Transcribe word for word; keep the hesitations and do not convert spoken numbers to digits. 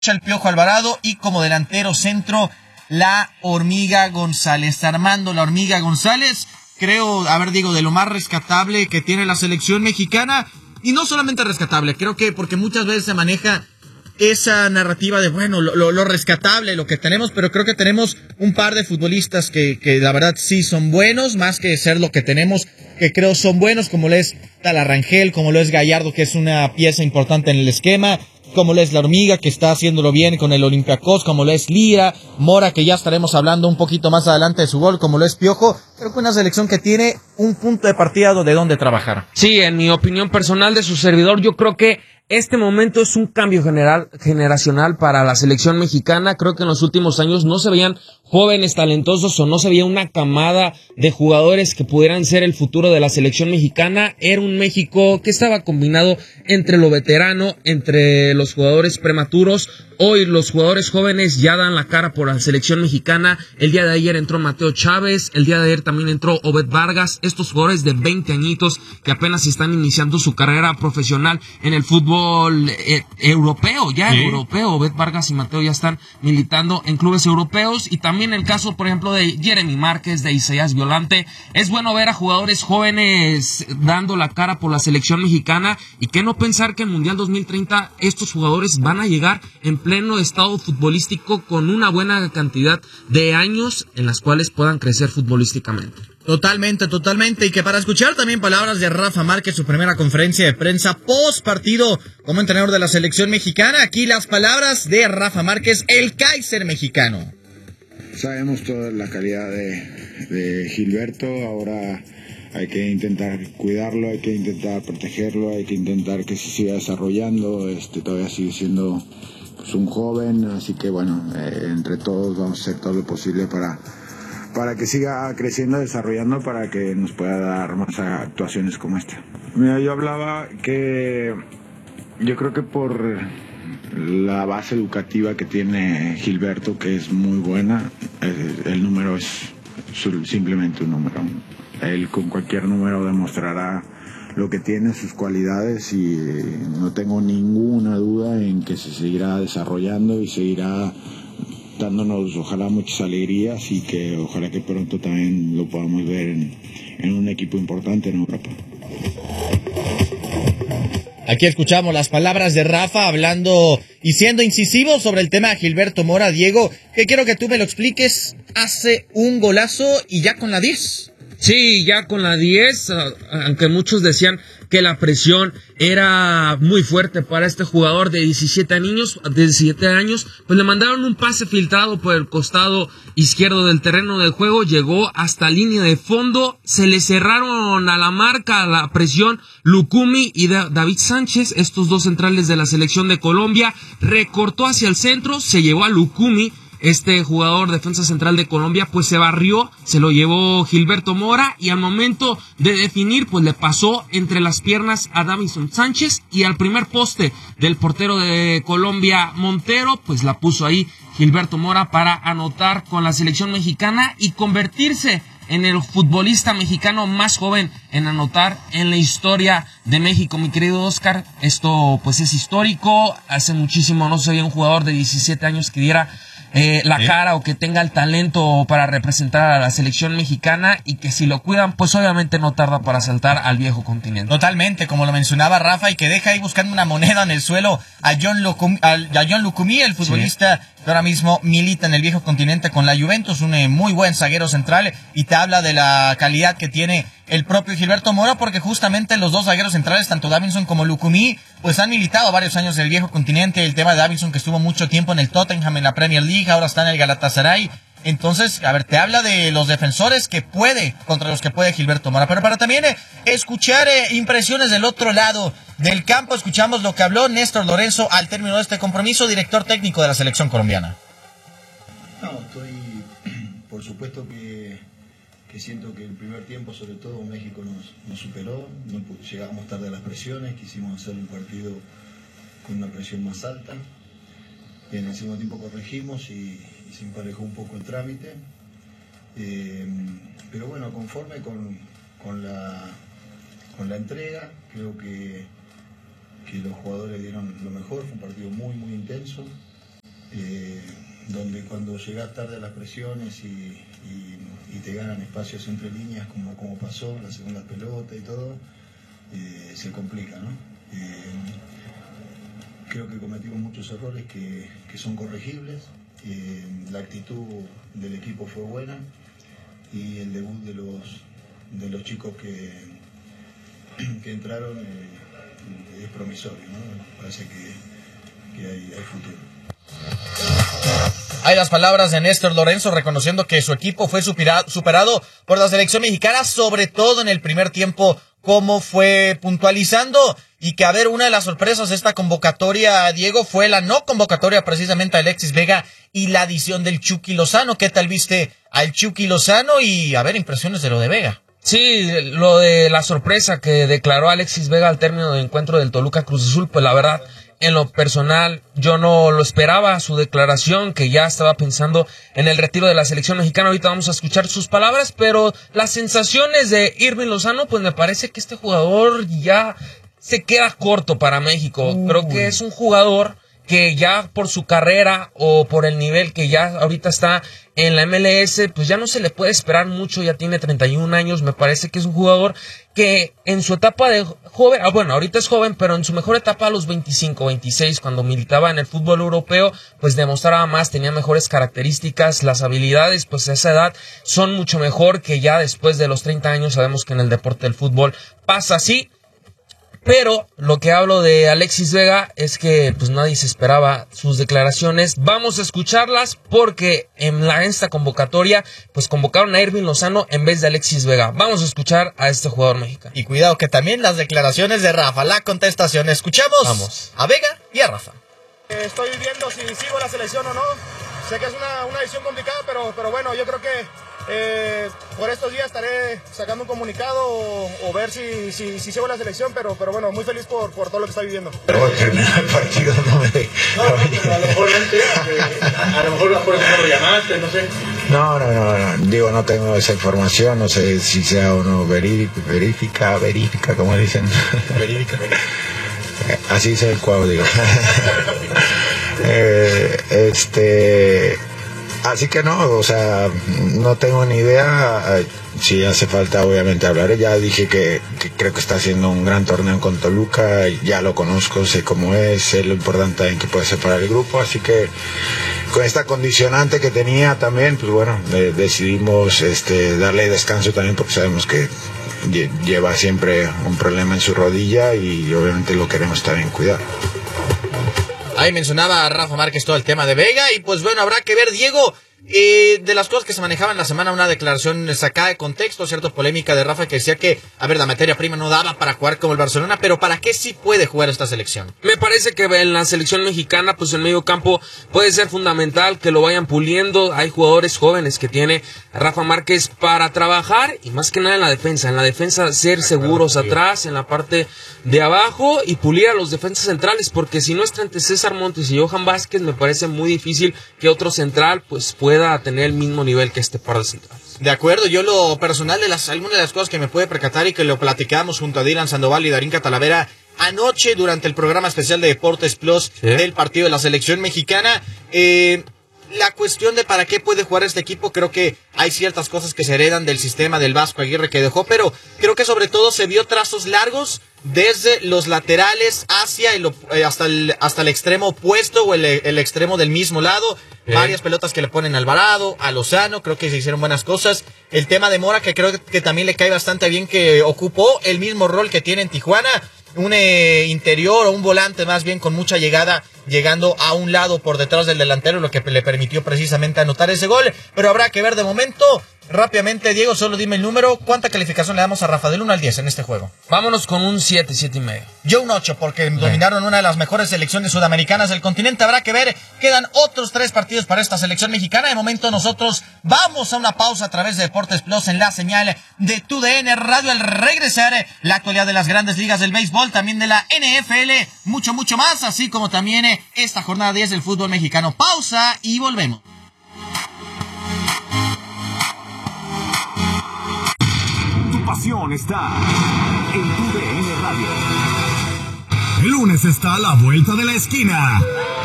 el Piojo Alvarado y como delantero centro la Hormiga González. Armando la Hormiga González, creo, a ver, digo, de lo más rescatable que tiene la selección mexicana, y no solamente rescatable, creo que porque muchas veces se maneja esa narrativa de, bueno, lo, lo, lo rescatable, lo que tenemos, pero creo que tenemos un par de futbolistas que, que la verdad sí son buenos, más que ser lo que tenemos, que creo son buenos, como lo es Talarrangel, como lo es Gallardo, que es una pieza importante en el esquema, como lo es la Hormiga, que está haciéndolo bien con el Olympiacos, como lo es Lira, Mora, que ya estaremos hablando un poquito más adelante de su gol, como lo es Piojo. Creo que una selección que tiene un punto de partida de dónde trabajar. Sí, en mi opinión personal de su servidor, yo creo que este momento es un cambio general, generacional para la selección mexicana. Creo que en los últimos años no se veían jóvenes talentosos o no se veía una camada de jugadores que pudieran ser el futuro de la selección mexicana. Era un México que estaba combinado entre lo veterano, entre los jugadores prematuros. Hoy los jugadores jóvenes ya dan la cara por la selección mexicana. El día de ayer entró Mateo Chávez, el día de ayer también entró Obed Vargas. Estos jugadores de veinte añitos que apenas están iniciando su carrera profesional en el fútbol eh, europeo, ya sí. europeo. Obed Vargas y Mateo ya están militando en clubes europeos, y también el caso, por ejemplo, de Jeremy Márquez, de Isaías Violante. Es bueno ver a jugadores jóvenes dando la cara por la selección mexicana, y que no pensar que en Mundial dos mil treinta estos jugadores van a llegar en pleno estado futbolístico con una buena cantidad de años en las cuales puedan crecer futbolísticamente. Totalmente, totalmente, y que para escuchar también palabras de Rafa Márquez, su primera conferencia de prensa post partido como entrenador de la selección mexicana, aquí las palabras de Rafa Márquez, el Kaiser mexicano. Sabemos toda la calidad de, de Gilberto, ahora hay que intentar cuidarlo, hay que intentar protegerlo, hay que intentar que se siga desarrollando, este todavía sigue siendo pues, un joven, así que bueno, eh, entre todos vamos a hacer todo lo posible para, para que siga creciendo, desarrollando, para que nos pueda dar más actuaciones como esta. Mira, yo hablaba que yo creo que por la base educativa que tiene Gilberto, que es muy buena, el, el número es simplemente un número. Él con cualquier número demostrará lo que tiene, sus cualidades, y no tengo ninguna duda en que se seguirá desarrollando y seguirá dándonos ojalá muchas alegrías, y que ojalá que pronto también lo podamos ver en, en un equipo importante en Europa. Aquí escuchamos las palabras de Rafa hablando y siendo incisivo sobre el tema de Gilberto Mora. Diego, que quiero que tú me lo expliques, hace un golazo y ya con la diez. Sí, ya con la diez, aunque muchos decían que la presión era muy fuerte para este jugador de diecisiete años, de diecisiete años, pues le mandaron un pase filtrado por el costado izquierdo del terreno del juego, llegó hasta línea de fondo, se le cerraron a la marca, a la presión, Lucumí y David Sánchez, estos dos centrales de la selección de Colombia, recortó hacia el centro, se llevó a Lucumí. Este jugador defensa central de Colombia pues se barrió, se lo llevó Gilberto Mora, y al momento de definir pues le pasó entre las piernas a Davinson Sánchez, y al primer poste del portero de Colombia, Montero, pues la puso ahí Gilberto Mora para anotar con la selección mexicana y convertirse en el futbolista mexicano más joven en anotar en la historia de México, mi querido Oscar. Esto pues es histórico, hace muchísimo no se veía un jugador de diecisiete años que diera Eh, la ¿Eh? cara o que tenga el talento para representar a la selección mexicana, y que si lo cuidan pues obviamente no tarda para saltar al viejo continente. Totalmente, como lo mencionaba Rafa, y que deja ahí buscando una moneda en el suelo a John Lucumí, a John Lucumí, el futbolista sí. que ahora mismo milita en el viejo continente con la Juventus, un eh, muy buen zaguero central, y te habla de la calidad que tiene el propio Gilberto Mora, porque justamente los dos zagueros centrales, tanto Davinson como Lucumí, pues han militado varios años en el viejo continente. El tema de Davinson, que estuvo mucho tiempo en el Tottenham, en la Premier League, ahora está en el Galatasaray. Entonces, a ver, te habla de los defensores que puede, contra los que puede Gilberto Mora. Pero para también eh, escuchar eh, impresiones del otro lado del campo, escuchamos lo que habló Néstor Lorenzo al término de este compromiso, director técnico de la selección colombiana. No, estoy, por supuesto que, que siento que el primer tiempo, sobre todo, México nos, nos superó, no llegamos tarde a las presiones, quisimos hacer un partido con una presión más alta. Y en el segundo tiempo corregimos y, y se emparejó un poco el trámite. Eh, pero bueno, conforme con, con, la, con la entrega, creo que, que los jugadores dieron lo mejor. Fue un partido muy, muy intenso. eh, donde cuando llegas tarde a las presiones y, y, y te ganan espacios entre líneas, como, como pasó, la segunda pelota y todo, eh, se complica, ¿no? Eh, creo que cometimos muchos errores que, que son corregibles, eh, la actitud del equipo fue buena y el debut de los, de los chicos que, que entraron eh, es promisorio, ¿no? Parece que, que hay, hay futuro. Hay las palabras de Néstor Lorenzo reconociendo que su equipo fue supera, superado por la selección mexicana, sobre todo en el primer tiempo, como fue puntualizando, y que a ver, una de las sorpresas de esta convocatoria, Diego, fue la no convocatoria precisamente a Alexis Vega y la adición del Chucky Lozano. ¿Qué tal viste al Chucky Lozano? Y a ver, impresiones de lo de Vega. Sí, lo de la sorpresa que declaró Alexis Vega al término del encuentro del Toluca Cruz Azul, pues la verdad, en lo personal, yo no lo esperaba, su declaración, que ya estaba pensando en el retiro de la selección mexicana. Ahorita vamos a escuchar sus palabras, pero las sensaciones de Irving Lozano, pues me parece que este jugador ya se queda corto para México. Uy. Creo que es un jugador que ya por su carrera o por el nivel que ya ahorita está en la M L S, pues ya no se le puede esperar mucho, ya tiene treinta y un años, me parece que es un jugador que en su etapa de joven, ah, bueno, ahorita es joven, pero en su mejor etapa a los veinticinco, veintiséis, cuando militaba en el fútbol europeo, pues demostraba más, tenía mejores características, las habilidades, pues a esa edad son mucho mejor que ya después de los treinta años. Sabemos que en el deporte del fútbol pasa así. Pero lo que hablo de Alexis Vega es que pues nadie se esperaba sus declaraciones. Vamos a escucharlas porque en la esta convocatoria pues convocaron a Irving Lozano en vez de Alexis Vega. Vamos a escuchar a este jugador mexicano. Y cuidado que también las declaraciones de Rafa, la contestación. Escuchamos Vamos. a Vega y a Rafa. Estoy viendo si sigo la selección o no. Sé que es una, una decisión complicada, pero, pero bueno, yo creo que eh, por estos días estaré sacando un comunicado o, o ver si, si, si sigo la selección, pero, pero bueno, muy feliz por, por todo lo que estoy viviendo. Pero terminar el partido no me de... No, no, pero a lo mejor antes, a, a lo mejor por eso lo llamaste, no sé. No, no, no, no, digo, no tengo esa información, no sé si sea o no verídica, verifica, verifica, como dicen. Verídica. Así dice el cuadro, digo. eh, este... Así que no, o sea, no tengo ni idea. Si hace falta, obviamente hablaré. Ya dije que, que creo que está haciendo un gran torneo con Toluca, ya lo conozco, sé cómo es, sé lo importante en que puede ser para el grupo, así que con esta condicionante que tenía también, pues bueno, eh, decidimos este, darle descanso también porque sabemos que lleva siempre un problema en su rodilla y obviamente lo queremos también cuidar. Ahí mencionaba a Rafa Márquez todo el tema de Vega y pues bueno, habrá que ver, Diego, eh, de las cosas que se manejaban la semana, una declaración sacada de contexto, cierta polémica de Rafa que decía que, a ver, la materia prima no daba para jugar como el Barcelona, pero ¿para qué sí puede jugar esta selección? Me parece que en la selección mexicana, pues el medio campo puede ser fundamental, que lo vayan puliendo. Hay jugadores jóvenes que tiene Rafa Márquez para trabajar y más que nada en la defensa, en la defensa ser seguros atrás, en la parte de abajo y pulir a los defensas centrales, porque si no está entre César Montes y Johan Vázquez, me parece muy difícil que otro central pues pueda tener el mismo nivel que este par de centrales. De acuerdo, yo lo personal de las algunas de las cosas que me puede percatar y que lo platicamos junto a Dylan Sandoval y Darín Catalavera anoche durante el programa especial de Deportes Plus ¿Sí? del partido de la selección mexicana, eh, la cuestión de para qué puede jugar este equipo, creo que hay ciertas cosas que se heredan del sistema del Vasco Aguirre que dejó, pero creo que sobre todo se vio trazos largos desde los laterales hacia el, hasta el hasta el extremo opuesto o el, el extremo del mismo lado. ¿Eh? Varias pelotas que le ponen a Alvarado, a Lozano, creo que se hicieron buenas cosas. El tema de Mora, que creo que también le cae bastante bien, que ocupó el mismo rol que tiene en Tijuana. Un eh, interior o un volante más bien con mucha llegada, llegando a un lado por detrás del delantero, lo que le permitió precisamente anotar ese gol. Pero habrá que ver de momento. Rápidamente, Diego, solo dime el número. ¿Cuánta calificación le damos a Rafa del uno al diez en este juego? Vámonos con un siete, siete y medio. Yo un ocho, porque sí. dominaron una de las mejores selecciones sudamericanas del continente. Habrá que ver, quedan otros tres partidos para esta selección mexicana. De momento nosotros vamos a una pausa a través de Deportes Plus en la señal de Tu D N Radio. Al regresar, la actualidad de las grandes ligas del béisbol, también de la N F L, mucho, mucho más, así como también esta jornada diez del fútbol mexicano. Pausa y volvemos. Pasión está en Tu D N Radio. El lunes está a la vuelta de la esquina.